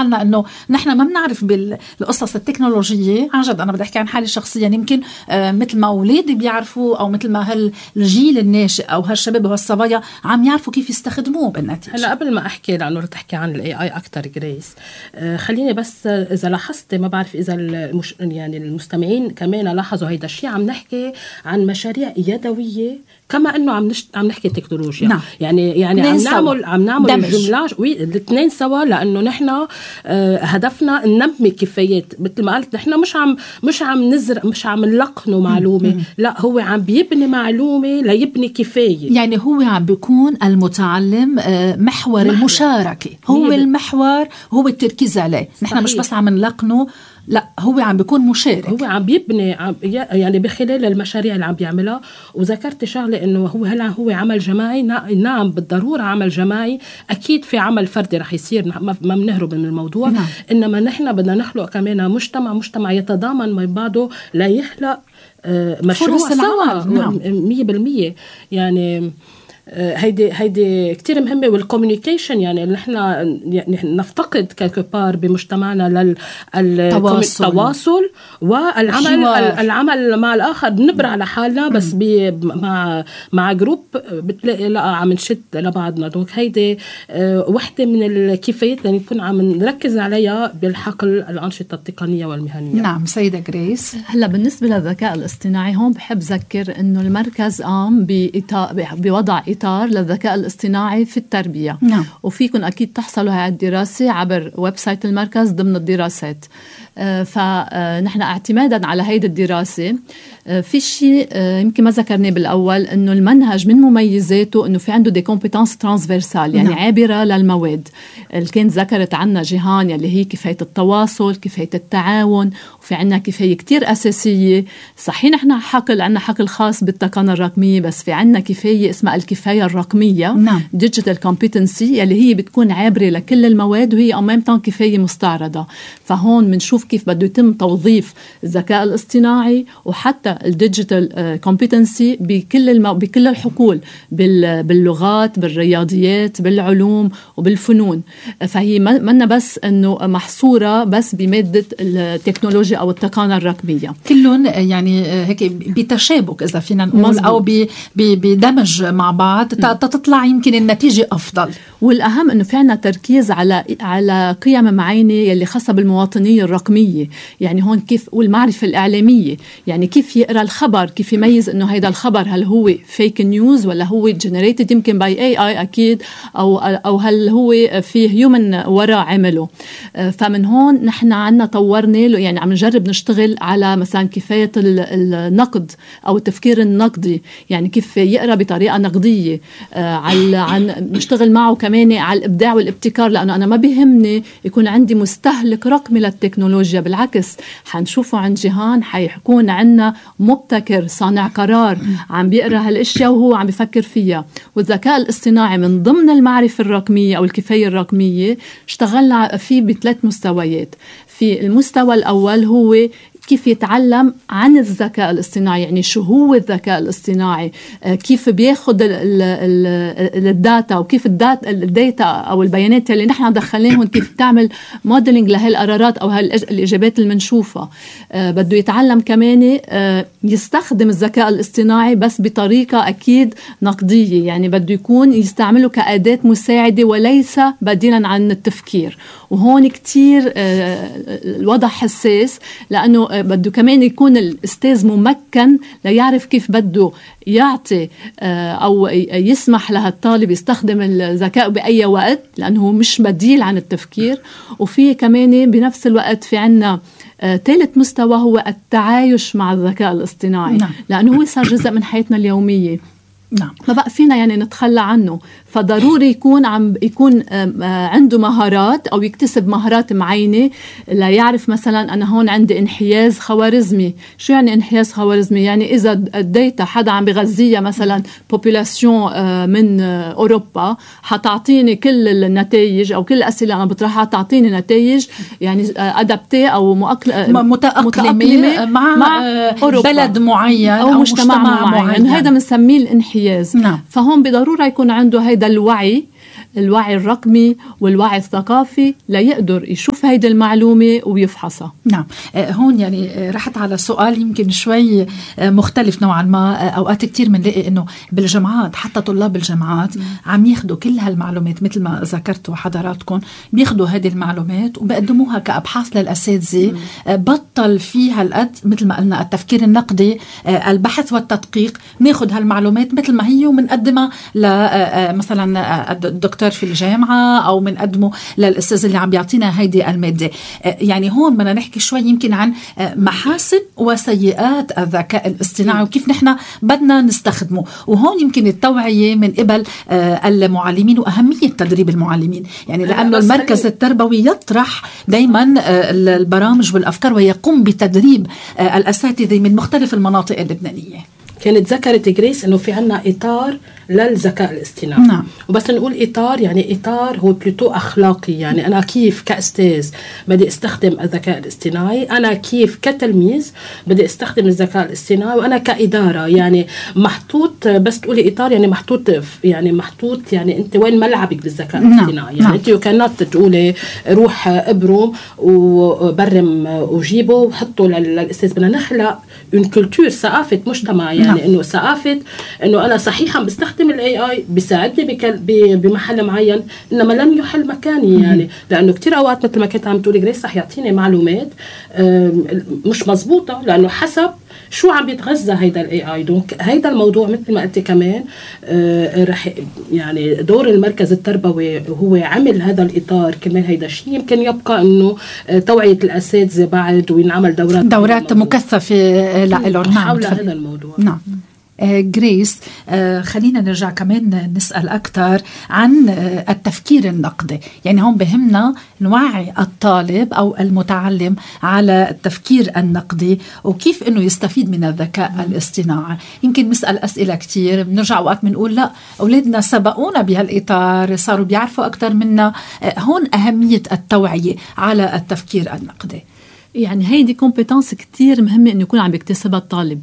حالنا إنه نحن ما بنعرف بالقصص التكنولوجية. عن جد أنا بدي أحكي عن حالي الشخصية، يمكن مثل ما أولادي بيعرفوا أو مثل ما هالجيل الناشئ أو هالشباب وهالصبايا عم يعرفوا كيف يستخدموه بالنتيجة. هلا قبل ما أحكي لأنه رح تحكي عن ال AI أكتر جريس، خليني بس إذا لاحظت، ما بعرف إذا يعني المستمعين كمان لاحظوا هيدا الشيء، عم نحكي عن مشاريع يدوية كما انه عم نحكي تكنولوجيا. نعم. يعني عم نعمل الجملاج الاثنين سوا، لانه نحن هدفنا ننمي كفايات. مثل ما قلت نحن مش عم نزرع، مش عم نلقنه معلومه، لا هو عم بيبني معلومه ليبني كفايه. يعني هو عم بيكون المتعلم محور المشاركه، هو المحور، هو التركيز عليه. نحن مش بس عم نلقنه، لا هو عم بيكون مشارك، هو عم بيبني يعني بخلال المشاريع اللي عم بيعملها. وذكرت شغله انه هو عمل جماعي. نعم بالضروره عمل جماعي، اكيد في عمل فردي رح يصير، ما بنهرب من الموضوع. نعم. انما نحن بدنا نخلق كمان مجتمع يتضامن مع بعضه لا يخلق مشروع سوا. نعم. 100% يعني هيدي كتير مهمة. والكوميونيكيشن يعني نحن نفتقد كالكبار بمجتمعنا للتواصل والعمل مع الآخر. بنبرع على حالنا بس مع جروب بتلاقي لا عم نشد لبعضنا. دوك هيدي وحدة من الكفايات اللي نكون عم نركز عليها بالحقل الأنشطة التقنية والمهنية. نعم سيدة جريس. هلا بالنسبة للذكاء الاصطناعي هون بحب ذكر إنه المركز قام بوضع إطار للذكاء الاصطناعي في التربية. نعم. وفيكم أكيد تحصلوا على الدراسة عبر ويب سايت المركز ضمن الدراسات. فنحن اعتمادا على هيدي الدراسة في شيء يمكن ما ذكرناه بالأول، إنه المنهج من مميزاته إنه في عنده دي كومبيتانس ترانسفيرسال، يعني عابرة للمواد. اللي كانت ذكرت عنا جيهان اللي هي كفاية التواصل، كفاية التعاون، وفي عنا كفاية كتير أساسية. صحيح نحن عنا حقل خاص بالتقنية الرقمية، بس في عنا كفاية اسمها الكفاية الرقمية. نعم. digital competency اللي هي بتكون عابرة لكل المواد، وهي أمام كفاية مستعرضة. فهون بنشوف كيف بده يتم توظيف الذكاء الاصطناعي وحتى الديجيتال كومبيتنسي بكل الحقول، باللغات، بالرياضيات، بالعلوم وبالفنون. فهي منا بس انه محصوره بس بماده التكنولوجيا او التقنيه الرقميه، كلهم يعني هيك بتشابك اذا فينا نقول، او بدمج مع بعض تطلع يمكن النتيجه افضل. والاهم انه في عنا تركيز على قيم معينه يلي خاصه بالمواطنيه الرقميه. يعني هون كيف، والمعرفه الاعلاميه، يعني كيف يقرا الخبر، كيف يميز انه هيدا الخبر هل هو فيك نيوز ولا هو جنريتد يمكن باي اي اكيد، او هل هو في هيومن وراء عمله. فمن هون نحن عنا طورنا يعني عم نجرب نشتغل على مثلا كفايه النقد او التفكير النقدي، يعني كيف يقرا بطريقه نقديه. عن نشتغل معه كمان على الابداع والابتكار، لانه انا ما بيهمني يكون عندي مستهلك رقمي للتكنولوجيا، بالعكس حنشوفه عند جيهان حيكون عندنا مبتكر صانع قرار عم بيقرا هالاشياء وهو عم بيفكر فيها. والذكاء الاصطناعي من ضمن المعرفه الرقميه او الكفايه الرقميه اشتغلنا فيه بثلاث مستويات. في المستوى الاول هو كيف يتعلم عن الذكاء الاصطناعي، يعني شو هو الذكاء الاصطناعي، كيف بياخد الداتا، وكيف الداتا أو البيانات اللي نحن دخلناهم كيف تعمل موديلينج لهالقرارات أو هالإجابات اللي منشوفها. بده يتعلم كمان يستخدم الذكاء الاصطناعي بس بطريقة أكيد نقدية، يعني بده يكون يستعمله كأداة مساعدة وليس بديلا عن التفكير. وهون كتير الوضع حساس، لأنه بده كمان يكون الأستاذ ممكن ليعرف كيف بده يعطي أو يسمح لهالطالب يستخدم الذكاء بأي وقت، لأنه مش بديل عن التفكير. وفي كمان بنفس الوقت في عنا ثالث مستوى هو التعايش مع الذكاء الاصطناعي. نعم. لأنه هو صار جزء من حياتنا اليومية. نعم. ما بقى فينا يعني نتخلى عنه، فضروري يكون عنده مهارات أو يكتسب مهارات معينة. لا يعرف مثلا أنا هون عندي انحياز خوارزمي. شو يعني انحياز خوارزمي؟ يعني إذا اديت حدا عم بغذية مثلا population من أوروبا، حتعطيني كل النتائج أو كل الأسئلة أنا بطرحها تعطيني نتائج يعني أدبتي أو متأقلمة مع بلد معين أو مجتمع معين. هذا بنسميه الانحياز. نعم. فهم بضرورة يكون عنده هيدا الوعي الوعي الرقمي والوعي الثقافي ليقدر يشوف هيدي المعلومة ويفحصها. نعم. هون يعني رحت على سؤال يمكن شوي مختلف نوعا ما. أوقات كتير منلاقي إنه بالجامعات حتى طلاب الجامعات عم ياخدوا كل هالمعلومات مثل ما ذكرتوا حضراتكم، بياخدوا هذه المعلومات وبقدموها كأبحاث للأساتذة. بطل فيها القد مثل ما قلنا التفكير النقدي، البحث والتدقيق. ناخد هالمعلومات مثل ما هي ومنقدمها مثلا الدكتور في الجامعة أو منقدمه للأستاذ اللي عم بيعطينا هيدي المادة. يعني هون بدنا نحكي شوي يمكن عن محاسن وسيئات الذكاء الاصطناعي وكيف نحن بدنا نستخدمه. وهون يمكن التوعية من قبل المعلمين وأهمية تدريب المعلمين، يعني لأنه المركز التربوي يطرح دايما البرامج والأفكار ويقوم بتدريب الأساتذة من مختلف المناطق اللبنانية. كانت ذكرت جريس انه في عنا اطار للذكاء الاصطناعي. نعم. وبس نقول اطار، يعني اطار هو بلوتو اخلاقي. يعني انا كيف كاستاذ بدي استخدم الذكاء الاصطناعي، انا كيف كتلميذ بدي استخدم الذكاء الاصطناعي، وانا كاداره يعني محطوط. بس تقولي اطار يعني محطوط يعني انت وين ملعبك بالذكاء الاصطناعي. يعني انت كانت تقولي روح ابرم وبرم وجيبه وحطه للاستاذ. بدنا نخلق اون كولتور، ثقافه مجتمع. يعني انه ثقافه انه انا صحيحا بستخدم الاي اي بيساعدني بمحل معين، انما لن يحل مكاني. يعني لانه كتير اوقات مثل ما كنت عم تقولي جريس رح يعطيني معلومات مش مزبوطه، لانه حسب شو عم بيتغذى هيدا الاي اي. دونك هيدا الموضوع مثل ما قلتي كمان رح يعني دور المركز التربوي هو عمل هذا الاطار كمان. هيدا الشيء يمكن يبقى انه توعيه الاساتذه بعد، وينعمل دورات مكثفه لهم حول هذا الموضوع. نعم. جريس، خلينا نرجع كمان نسأل أكثر عن التفكير النقدي. يعني هون بهمنا نوعي الطالب أو المتعلم على التفكير النقدي وكيف أنه يستفيد من الذكاء الاصطناعي. يمكن نسأل أسئلة كتير، بنرجع وقت بنقول لا أولادنا سبقونا بهالإطار، صاروا بيعرفوا أكثر منا. هون أهمية التوعية على التفكير النقدي. يعني هيدي كومبيتنس كتير مهمة إنه يكون عم بيكتسبها الطالب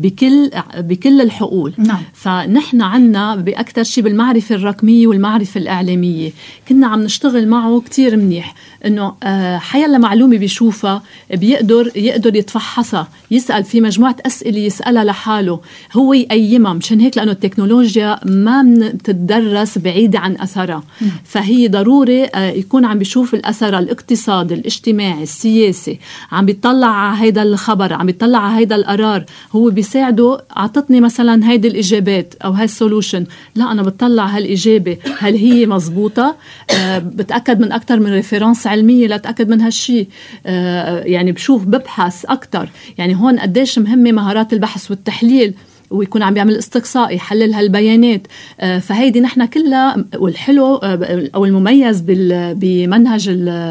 بكل الحقول. نعم. فنحن عنا بأكتر شيء بالمعرفة الرقمية والمعرفة الإعلامية كنا عم نشتغل معه كتير منيح، إنه حيلا معلومة بيشوفها يقدر يتفحصها، يسأل في مجموعة أسئلة يسألها لحاله، هو يقيمها. مشان هيك لأنه التكنولوجيا ما بتدرس بعيدة عن أثرها. فهي ضروري يكون عم بيشوف الأثر الاقتصادي الاجتماعي السياسي، عم بيطلع على هيدا الخبر، عم بيطلع على هيدا القرار. هو بيساعده أعطتني مثلا هيدي الإجابات أو هاي السولوشن، لا أنا بتطلع هالإجابة هل هي مزبوطة، بتأكد من أكتر من ريفرنس علمية لأتأكد من هالشي. يعني بشوف ببحث أكتر. يعني هون قديش مهمة مهارات البحث والتحليل، ويكون عم بيعمل استقصاء يحلل هالبيانات. فهيدي نحن كلها. والحلو أو المميز بمنهج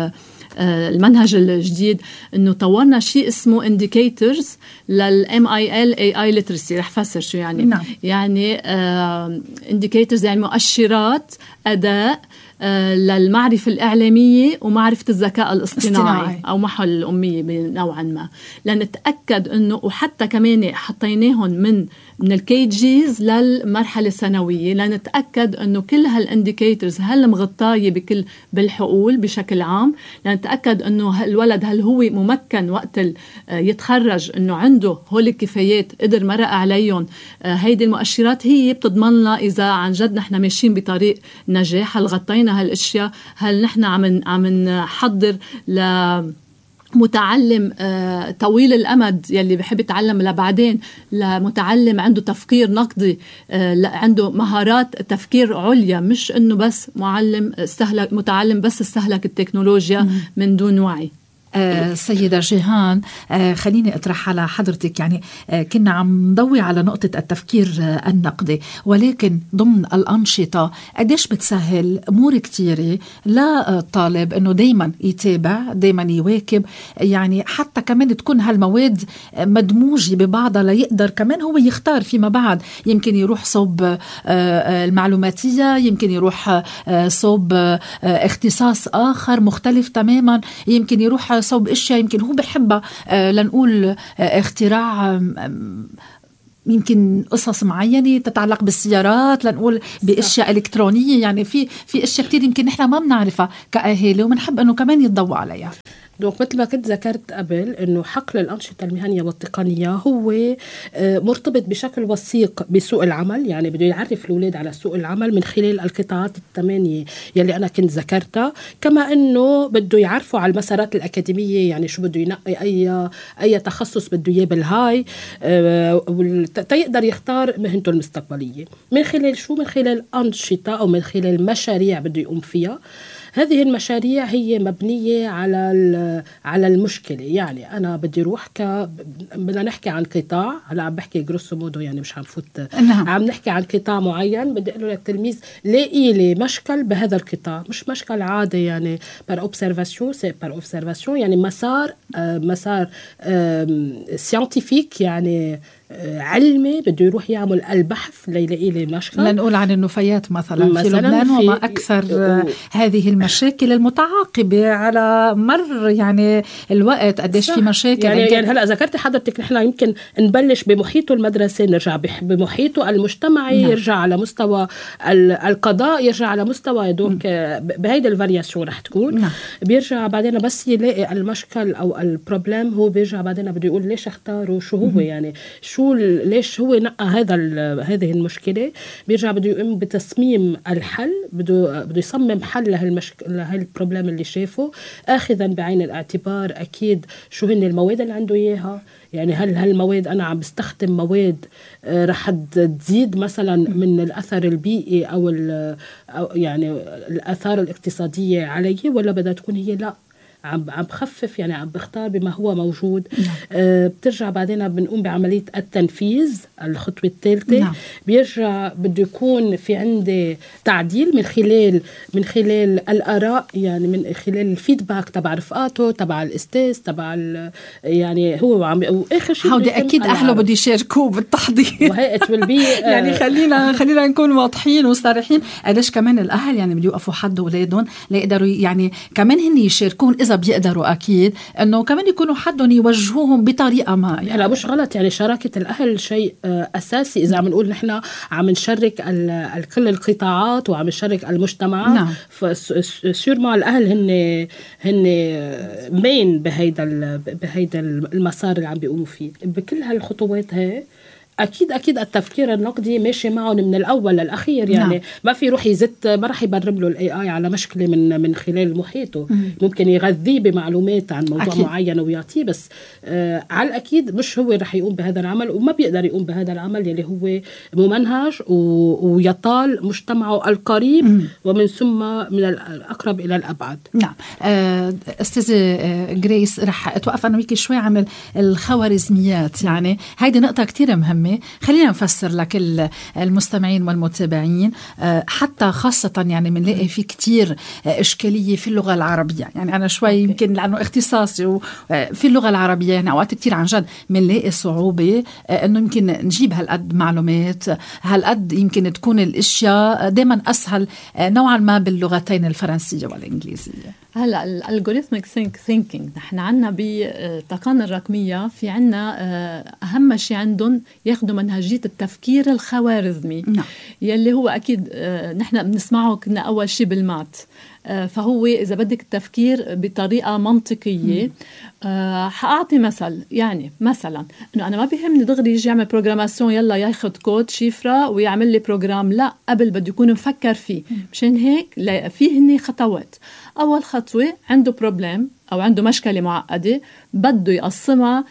المنهج الجديد انه طورنا شيء اسمه indicators للMIL AI literacy. رح فسر شو يعني. نعم. يعني indicators يعني مؤشرات أداء للمعرفة الإعلامية ومعرفة الذكاء الاصطناعي أو محل الأمية نوعا ما، لنتأكد أنه وحتى كمان حطيناهم من الكيجيز للمرحلة الثانوية لنتأكد أنه كل هالانديكيتورز هل مغطاية بالحقول بشكل عام، لنتأكد أنه الولد هل هو ممكن وقت يتخرج أنه عنده هول الكفايات قدر مرق عليهم. هيدي المؤشرات هي بتضمن لنا إذا عن جد نحن ماشيين بطريق نجاح، هل غطينا هالاشياء، هل نحن عم نحضر متعلم طويل الأمد يلي بحب يتعلم لبعدين، لمتعلم عنده تفكير نقدي، عنده مهارات تفكير عليا، مش إنه بس متعلم بس استهلك التكنولوجيا من دون وعي. سيدة جيهان، خليني أطرح على حضرتك، يعني كنا عم نضوي على نقطة التفكير النقدي، ولكن ضمن الأنشطة قديش بتسهل أمور كتيرة للطالب أنه دايما يتابع، دايما يواكب، يعني حتى كمان تكون هالمواد مدموجة ببعضها ليقدر كمان هو يختار فيما بعد. يمكن يروح صوب المعلوماتية، يمكن يروح صوب اختصاص آخر مختلف تماما، يمكن يروح صوب اشياء يمكن هو بحبها، لنقول اختراع يمكن قصص معينة تتعلق بالسيارات، لنقول بأشياء إلكترونية، يعني في أشياء كتير يمكن نحن ما بنعرفها كأهالي ومنحب أنه كمان يتضوى عليها. دونك مثل ما كنت ذكرت قبل انه حقل الانشطه المهنيه والتقنيه هو مرتبط بشكل وثيق بسوق العمل، يعني بده يعرف الاولاد على سوق العمل من خلال القطاعات الثمانيه يلي انا كنت ذكرتها، كما انه بده يعرفوا على المسارات الاكاديميه، يعني شو بده ينقي اي تخصص بده اياه بالهاي تيقدر يختار مهنته المستقبليه من خلال شو؟ من خلال انشطه او من خلال مشاريع بده يقوم فيها. هذه المشاريع هي مبنية على المشكلة، يعني أنا بدي روح بدنا نحكي عن قطاع، هلا عم بحكي جروسو مودو يعني مش عم فوت عم نحكي عن قطاع معين، بدي أقول للتلميذ لاقي لي مشكل بهذا القطاع، مش مشكل عادي يعني par observation يعني مسار scientifique يعني علمي بده يروح يعمل البحث ليلاقي لي مشكل. لنقول عن النفايات مثلا في لبنان وما أكثر هذه المشاكل المتعاقبة على مر يعني الوقت، قديش في مشاكل يعني هلأ ذكرت حضرتك نحن يمكن نبلش بمحيطه المدرسة، نرجع بمحيطه المجتمعي، يرجع على مستوى القضاء، يرجع على مستوى دوك بهيدا الفارياسيون رح تكون بيرجع بعدين بس يلاقي المشكل أو البروبلم، هو بيرجع بعدين بده يقول ليش اختاره، شو هو يعني ليش هو نقى هذه المشكلة، بيرجع بده يقوم بتصميم الحل، بده يصمم حل لهالبروبلم اللي شافه، آخذا بعين الاعتبار أكيد شو هن المواد اللي عنده إياها، يعني هل هالمواد أنا عم بستخدم مواد رح تزيد مثلا من الأثر البيئي أو يعني الآثار الاقتصادية علي، ولا بدها تكون هي لا عم بخفف، يعني عم بختار بما هو موجود. بترجع بعدين بنقوم بعملية التنفيذ، الخطوة الثالثة. بيرجع بده يكون في عندي تعديل من خلال الآراء، يعني من خلال الفيدباك تبع رفقاته، تبع الأستاذ، تبع يعني هو عم وآخر شيء هودي أكيد أهله بده يشاركوه بالتحضير وهي يعني خلينا نكون واضحين وصريحين، قديش كمان الأهل يعني بده يوقفوا حد أولادهم ليقدروا يعني كمان هن يشاركون إذا بيقدروا، أكيد أنه كمان يكونوا حدهم يوجهوهم بطريقة ما. يعني لا مش غلط، يعني شراكة الأهل شيء أساسي إذا عم نقول نحن عم نشارك كل القطاعات وعم نشارك المجتمع. فسير ما الأهل هن مين بهيدا المسار اللي عم بيقوموا فيه. بكل هالخطوات هاي أكيد التفكير النقدي ماشي معهم من الأول للأخير، يعني ما في روح يزت، ما رح يبرم له الAI على مشكلة من خلال محيطه. ممكن يغذيه بمعلومات عن موضوع معين ويعطيه، بس على الأكيد مش هو رح يقوم بهذا العمل، وما بيقدر يقوم بهذا العمل يلي هو ممنهج ويطال مجتمعه القريب ومن ثم من الأقرب إلى الأبعد. نعم أستاذة غريس، رح أتوقف أنا ويكي شوي عن الخوارزميات، يعني هيدي نقطة كتير مهمة. خلينا نفسر لك المستمعين والمتابعين، حتى خاصة يعني منلاقي في كتير إشكالية في اللغة العربية، يعني أنا شوي يمكن لأنه اختصاصي وفي اللغة العربية يعني أوقات كتير عن جد منلاقي صعوبة أنه يمكن نجيب هالقد معلومات، هالقد يمكن تكون الأشياء دايما أسهل نوعا ما باللغتين الفرنسية والإنجليزية. هلا الالجوريثميك ثينكينج نحن عندنا بالتقنية الرقمية، في عندنا أهم شيء عندهم ياخدوا منهجية التفكير الخوارزمي. يلي هو أكيد نحن بنسمعه كنا أول شيء بالمات، فهو إذا بدك التفكير بطريقة منطقية. حأعطي مثل، يعني مثلا إنه أنا ما بيهمني دغري يجي يعمل بروجراماسيون يلا ياخد كود شفرة ويعمل لي بروجرام، لا، قبل بده يكون مفكر فيه. مشان هيك فيه هني خطوات. أول خطوة عنده بروبلم أو عنده مشكلة معقدة، بده يقسمها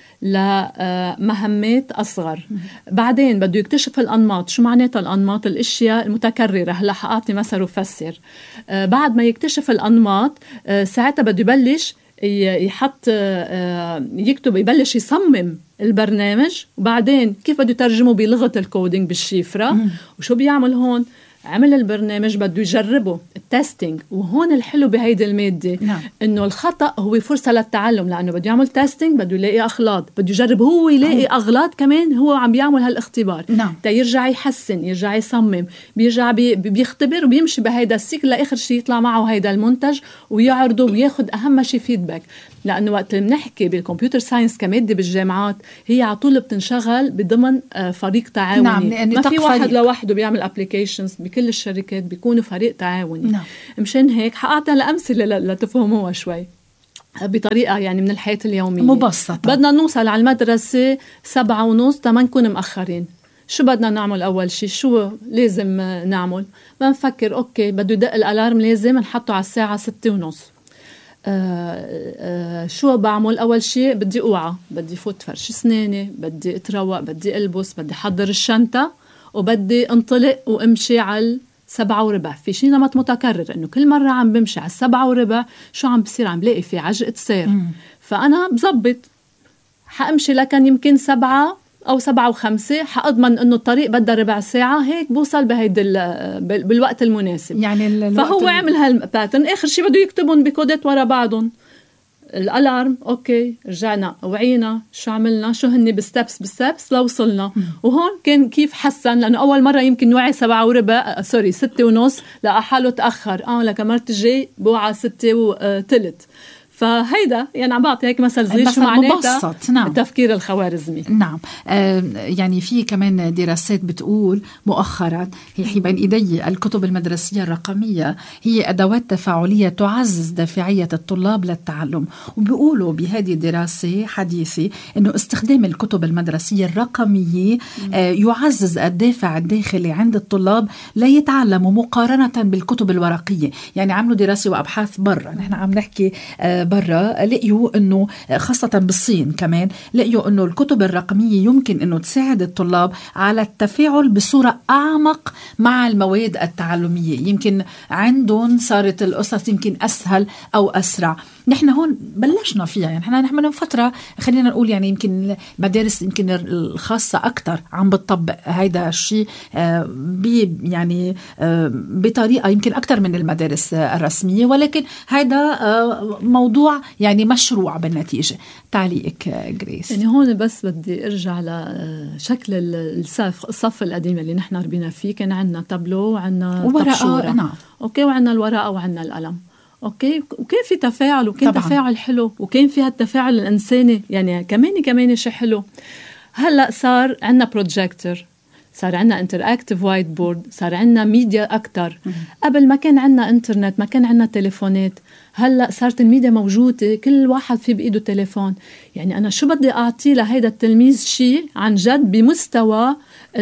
لمهمات أصغر. بعدين بده يكتشف الأنماط. شو معناتها الأنماط؟ الأشياء المتكررة. هلا حأعطي مثل وفسر. بعد ما يكتشف الأنماط ساعتها بده يبلش يحط يكتب، يبلش يصمم البرنامج. وبعدين كيف بده يترجمه بلغة الكودينج بالشفرة. وشو بيعمل هون؟ عمل البرنامج بده يجربه التستينج. وهون الحلو بهيدي المادة إنه الخطأ هو فرصة للتعلم، لأنه بده يعمل تستينج، بده يلاقي أغلاط، بده يجرب هو يلاقي أغلاط كمان هو عم بيعمل هالاختبار. يرجع يحسن، يرجع يصمم، بيرجع بيختبر وبيمشي بهيدا السيكل لآخر شيء يطلع معه هيدا المنتج ويعرضه وياخد أهم شيء فيدباك. لأنه وقت اللي بنحكي بالكمبيوتر ساينس كمادة بالجامعات هي عطول بتنشغل بضمن فريق تعاوني. ما في واحد لوحده بيعمل ابليكيشنز، بكل الشركات بيكونوا فريق تعاوني. مشان هيك حقعطي لأمثلة لتفهموها شوي بطريقة يعني من الحياة اليومية مبسطة. بدنا نوصل على المدرسة 7:30 ما نكون مأخرين. شو بدنا نعمل أول شيء؟ شو لازم نعمل؟ بنفكر أوكي بده يدق الألارم، لازم نحطه على الساعة 6:30. شو بعمل؟ أول شيء بدي أوعى، بدي فوت فرش سناني، بدي أتروق، بدي ألبس، بدي حضر الشنطة، وبدي انطلق وامشي على 7:15. في شيء نمط متكرر إنه كل مرة عم بمشي على 7:15 شو عم بصير؟ عم بلاقي في عجقة سير. فأنا بزبط حأمشي لكن يمكن 7 أو 7:05 حأضمن إنه الطريق بدها ربع ساعة، هيك بوصل بالوقت المناسب. يعني فهو عمل هالباترن. آخر شيء بده يكتبون بكودات ورا بعضهم. الألارم أوكي، رجعنا وعينا شو عملنا، شو هني بستبس لو وصلنا. وهون كان كيف حسن، لأنه أول مرة يمكن نوعي 6:15 لقى حاله تأخر. لك مرت الجاي بوعى 6:15. فهيدا يعني عم بعطي هيك مثل صغير شو معناتها التفكير الخوارزمي. نعم. يعني في كمان دراسات بتقول مؤخرا هي بين إيدي الكتب المدرسية الرقمية هي أدوات تفاعلية تعزز دافعية الطلاب للتعلم. وبيقولوا بهذه الدراسة حديثة إنه استخدام الكتب المدرسية الرقمية يعزز الدافع الداخلي عند الطلاب لا يتعلموا مقارنة بالكتب الورقية. يعني عملوا دراسة وأبحاث برا، نحن عم نحكي برا، لقيوا أنه خاصة بالصين كمان لقيوا أنه الكتب الرقمية يمكن أنه تساعد الطلاب على التفاعل بصورة أعمق مع المواد التعلمية. يمكن عندهم صارت القصص يمكن أسهل أو أسرع. نحن هون بلشنا فيها، يعني نحن من فترة خلينا نقول يعني يمكن المدارس يمكن الخاصة أكتر عم بتطبق هيدا الشيء يعني بطريقة يمكن أكتر من المدارس الرسمية، ولكن هيدا موضوع يعني مشروع بالنتيجة. تعليقك جريس؟ يعني هون بس بدي أرجع لشكل الصف القديم اللي نحن ربينا فيه. كان عنا تابلو وعنا ورقة. نعم. أوكي، وعنا الورقة وعنا القلم. أوكي، وكان في تفاعل، وكان طبعاً تفاعل حلو، وكان فيها التفاعل الإنساني يعني كمان شيء حلو. هلأ صار عنا بروجيكتور، صار عنا انتراكتيف وايت بورد، صار عنا ميديا أكتر. قبل ما كان عنا انترنت، ما كان عنا تليفونات. هلأ صارت الميديا موجودة، كل واحد في بإيده تليفون. يعني أنا شو بدي أعطي لهيدا التلميذ شيء عن جد بمستوى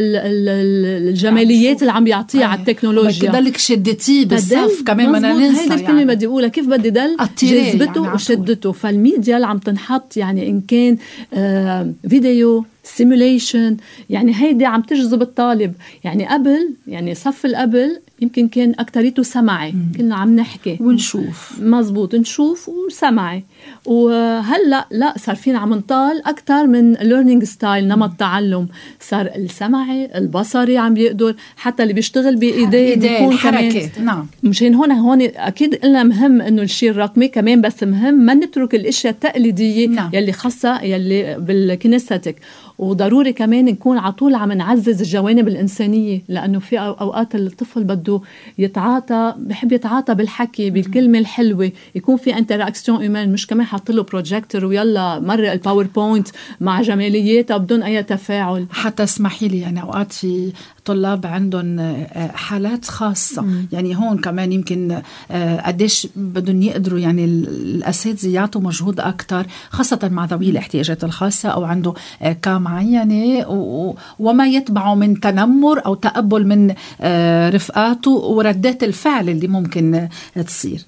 الجماليات اللي عم يعطيها على التكنولوجيا. بدك شدتي بالصف كمان ما ننسى. هيدا الكلمة بدي أقولها، كيف بدي دل جذبته يعني وشدته. فالميديا اللي عم تنحط يعني إن كان فيديو سيموليشن، يعني هيدي عم تجذب الطالب. يعني قبل، يعني صف القبل يمكن كان أكتريته سمعي، كنا عم نحكي ونشوف. مزبوط، نشوف وسمعي. وهلأ لا، صار فينا عم نطال أكتر من learning style، نمط تعلم. صار السمعي البصري عم بيقدر، حتى اللي بيشتغل بإيديه بيكون حركة. نعم. مشان هون أكيد قلنا مهم إنه الشيء الرقمي كمان، بس مهم ما نترك الأشياء التقليدية. نعم. يلي خاصة يلي بالكينيستاتيك. وضروري كمان نكون عطول عم نعزز الجوانب الإنسانية، لأنه في أوقات الطفل بده يتعاطى، بحب يتعاطى بالحكي، بالكلمة الحلوة، يكون في انتراكسيون إيمان، مش كمان حط له بروجيكتور ويلا مرة الباوربوينت مع جمالياتها بدون أي تفاعل. حتى اسمحي لي، يعني أوقات في طلاب عندهم حالات خاصة. يعني هون كمان يمكن قديش بدهم يقدروا يعني الأساتذة يعطوا مجهود أكتر، خاصة مع ذوي الاحتياجات الخاصة أو عنده معينة وما يتبعه من تنمر أو تقبل من رفقاته وردات الفعل اللي ممكن تصير.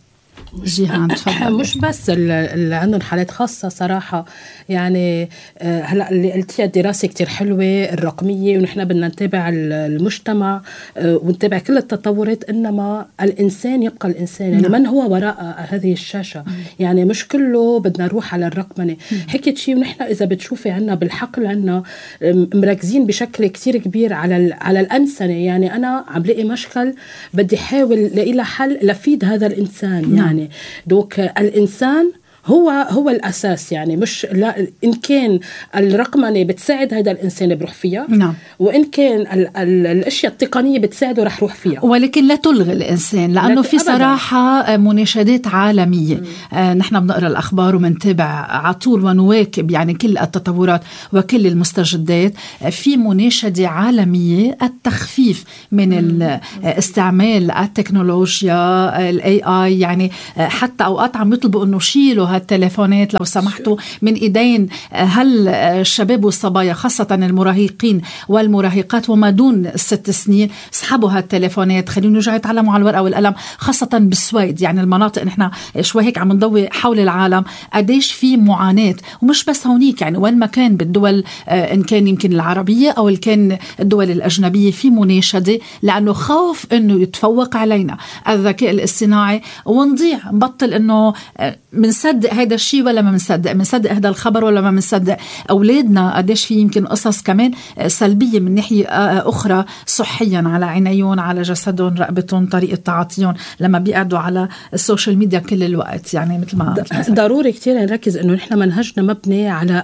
جيهان تفضل. مش بس اللي عندهم حالات خاصة صراحة، يعني هلا اللي قلتيها دراسة كتير حلوة الرقمية، ونحن بدنا نتابع المجتمع ونتابع كل التطورات، إنما الإنسان يبقى الإنسان، يعني من هو وراء هذه الشاشة، يعني مش كله بدنا نروح على الرقمنة. حكيت شيء، ونحن إذا بتشوفي عنا بالحقل عنا مركزين بشكل كتير كبير على الأنسنة. يعني أنا عم لقي مشكل بدي حاول لاقي له حل لفيد هذا الإنسان. يعني دوك الإنسان هو الأساس، يعني مش لا إن كان الرقمنة بتساعد هذا الإنسان بروح فيها، نعم، وإن كان الأشياء التقنية بتساعده رح روح فيها، ولكن لا تلغي الإنسان، لأنه في صراحة مناشدات عالمية. نحن بنقرأ الأخبار ومنتابع عطول ونواكب يعني كل التطورات وكل المستجدات. في مناشدة عالمية التخفيف من استعمال التكنولوجيا AI، يعني حتى أوقات عم يطلبوا أنه شيلوا هالتليفونات لو سمحتوا من إيدين الشباب والصبايا، خاصة المراهقين والمراهقات وما دون 6 سنين. اسحبوا هالتليفونات، خليهم يرجعوا يتعلموا على الورقة والقلم، خاصة بالسويد، يعني المناطق نحن شوي هيك عم نضوي حول العالم قديش في معاناة. ومش بس هونيك، يعني وين ما كان بالدول، إن كان يمكن العربية أو إن كان الدول الأجنبية، في مناشدة، لأنه خوف إنه يتفوق علينا الذكاء الاصطناعي ونضيع، نبطل إنه منصدق هذا الشيء ولا ما منصدق هذا الخبر ولا ما منصدق. أولادنا قديش في يمكن قصص كمان سلبية من ناحية أخرى صحيا على عينيهم، على جسدهم، رقبتهم، طريقة تعاطيهم لما بيقعدوا على السوشيال ميديا كل الوقت. يعني مثل ما ضروري كتير نركز إنه نحن منهجنا مبني على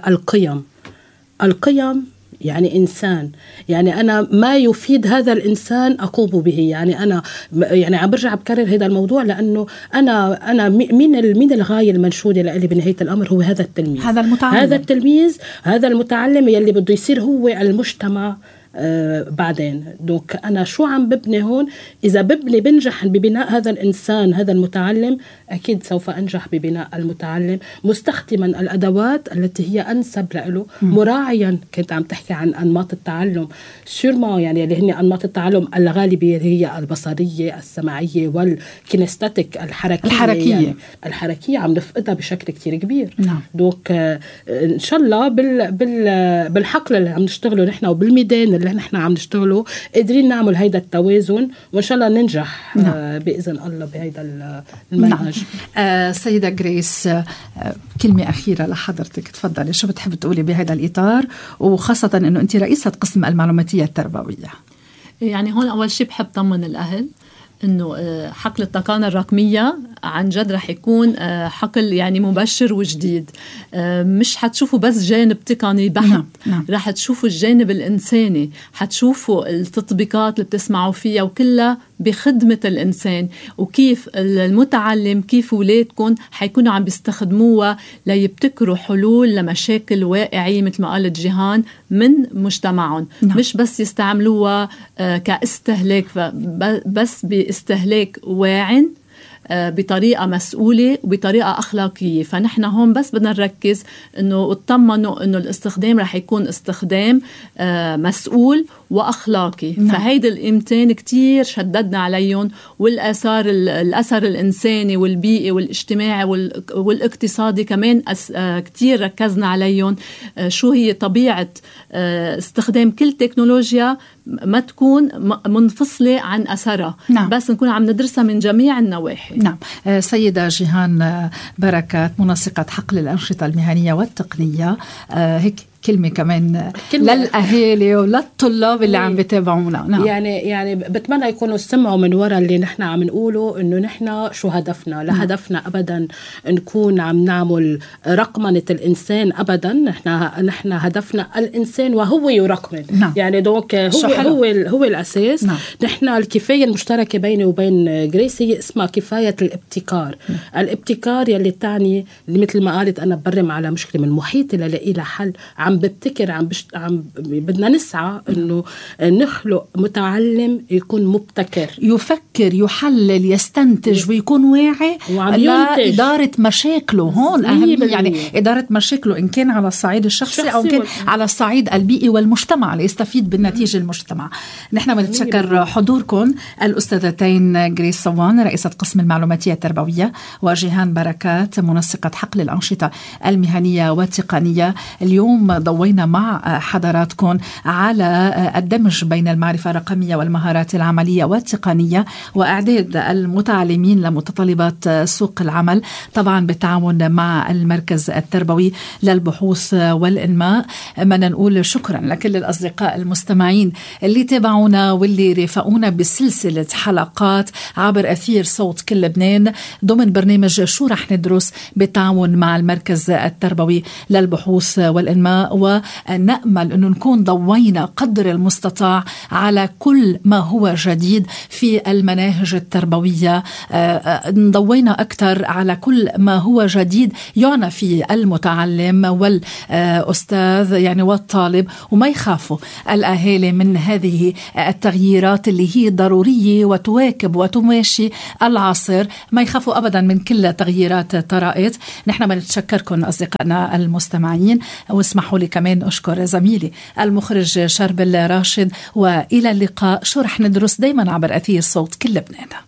القيم يعني إنسان، يعني أنا ما يفيد هذا الإنسان أقوم به. يعني أنا يعني عم برجع بكرر هذا الموضوع، لأنه أنا من الغاية المنشودة لي بنهاية الأمر هو هذا التلميذ، هذا المتعلم يلي بده يصير هو المجتمع بعدين. دوك أنا شو عم ببني هون؟ إذا بنجح ببناء هذا الإنسان، هذا المتعلم، أكيد سوف أنجح ببناء المتعلم، مستخدما الأدوات التي هي أنسب له، مراعيا. كنت عم تحكي عن أنماط التعلم، سيرما يعني اللي هن أنماط التعلم الغالبية هي البصرية، السمعية، والكينستاتيك، الحركية. يعني الحركية عم نفقدها بشكل كتير كبير. دوك إن شاء الله بالحقل اللي عم نشتغله نحن وبالميدان اللي نحن عم نشتغله قادرين نعمل هيدا التوازن، وإن شاء الله ننجح بإذن الله بهيدا المنهج. سيدة غريس، كلمة أخيرة لحضرتك، تفضلي، شو بتحب تقولي بهذا الإطار، وخاصة أنه أنت رئيسة قسم المعلوماتية التربوية؟ يعني هون أول شيء بحب طمن الأهل إنه حقل التقنية الرقمية عن جد رح يكون حقل يعني مبشر وجديد. مش حتشوفوا بس جانب تقني بحت، رح تشوفوا الجانب الإنساني، حتشوفوا التطبيقات اللي بتسمعوا فيها وكلها بخدمة الإنسان، وكيف المتعلم، كيف ولادكم حيكونوا عم بيستخدموها ليبتكروا حلول لمشاكل واقعية مثل ما قالت جيهان من مجتمعهم. مش بس يستعملوها كاستهلاك، بس باستهلاك واعٍ، بطريقة مسؤولة وبطريقة أخلاقية. فنحن هون بس بدنا نركز إنه اطمنوا إنه الاستخدام رح يكون استخدام مسؤول وأخلاقي. فهيدا القيمتين كتير شددنا عليهم، الأثر الإنساني والبيئي والاجتماعي والاقتصادي كمان كتير ركزنا عليهم. شو هي طبيعة استخدام كل تكنولوجيا، ما تكون منفصلة عن أثرها، بس نكون عم ندرسها من جميع النواحي. نعم. سيدة جيهان بركات، منسقة حقل الأنشطة المهنية والتقنية، هيك كلمة كمان للأهالي وللطلاب اللي عم بيتابعونا. يعني بتمنى يكونوا سمعوا من وراء اللي نحن عم نقوله، إنه نحن شو هدفنا. لا هدفنا أبدا نكون عم نعمل رقمنة الإنسان أبدا، نحن هدفنا الإنسان وهو يرقمن. يعني دوك هو الأساس. نحن الكفاية المشتركة بيني وبين غريس هي اسمها كفاية الابتكار. الابتكار يلي تعني مثل ما قالت أنا برم على مشكلة من محيطي للاقي لها حل، عم ببتكر بدنا نسعى إنه نخلق متعلم يكون مبتكر، يفكر، يحلل، يستنتج ويكون واعي لإدارة مشاكله. هون أهم يعني إدارة مشاكله إن كان على الصعيد الشخصي أو كان على الصعيد البيئي والمجتمع ليستفيد بالنتيجة المجتمع. نحن بنتشكر حضوركم الأستاذتين غريس صوان رئيسة قسم المعلوماتية التربوية وجيهان بركات منسقة حقل الأنشطة المهنية والتقنية. اليوم ضوينا مع حضراتكم على الدمج بين المعرفة الرقمية والمهارات العملية والتقنية وإعداد المتعلمين لمتطلبات سوق العمل، طبعا بالتعاون مع المركز التربوي للبحوث والإنماء. بدنا نقول شكرا لكل الأصدقاء المستمعين اللي تابعونا واللي رافقونا بسلسلة حلقات عبر أثير صوت كل لبنان ضمن برنامج شو رح ندرس بالتعاون مع المركز التربوي للبحوث والإنماء. ونأمل أنه نكون ضوينا قدر المستطاع على كل ما هو جديد في المناهج التربوية، ضوينا أكثر على كل ما هو جديد يعنى في المتعلم والأستاذ يعني والطالب، وما يخافوا الأهالي من هذه التغييرات اللي هي ضرورية وتواكب وتماشي العصر. ما يخافوا أبدا من كل تغييرات طرائت. نحن بنتشكركم أصدقائنا المستمعين، واسمحوا لي كمان أشكر زميلي المخرج شربل راشد، وإلى اللقاء. شو رح ندرس دايما عبر أثير صوت كل لبنان.